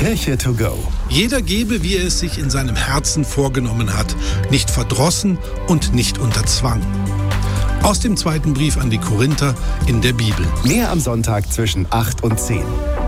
Kirche to go. Jeder gebe, wie er es sich in seinem Herzen vorgenommen hat, nicht verdrossen und nicht unter Zwang. Aus dem 2. Brief an die Korinther in der Bibel. Mehr am Sonntag zwischen 8 und 10.